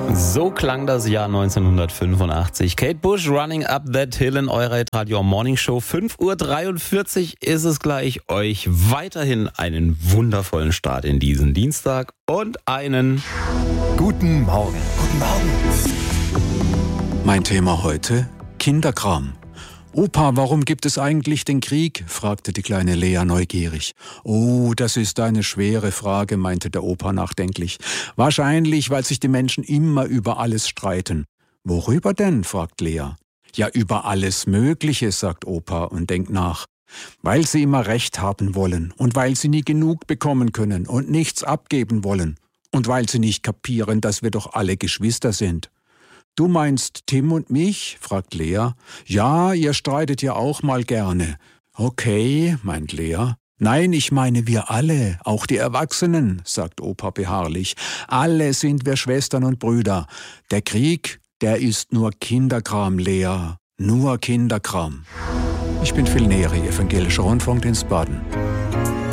So klang das Jahr 1985. Kate Bush, Running Up That Hill in eurer Radio Morning Show. 5:43 Uhr ist es gleich. Euch weiterhin einen wundervollen Start in diesen Dienstag und einen guten Morgen. Guten Morgen. Mein Thema heute: Kinderkram. Opa, warum gibt es eigentlich den Krieg? Fragte die kleine Lea neugierig. Oh, das ist eine schwere Frage, meinte der Opa nachdenklich. Wahrscheinlich, weil sich die Menschen immer über alles streiten. Worüber denn? fragt Lea. Ja, über alles Mögliche, sagt Opa und denkt nach. Weil sie immer Recht haben wollen und weil sie nie genug bekommen können und nichts abgeben wollen und weil sie nicht kapieren, dass wir doch alle Geschwister sind. Du meinst Tim und mich? fragt Lea. Ja, ihr streitet ja auch mal gerne. Okay, meint Lea. Nein, ich meine wir alle, auch die Erwachsenen, sagt Opa beharrlich. Alle sind wir Schwestern und Brüder. Der Krieg, der ist nur Kinderkram, Lea. Nur Kinderkram. Ich bin Phil Neri, Evangelischer Rundfunk in Baden.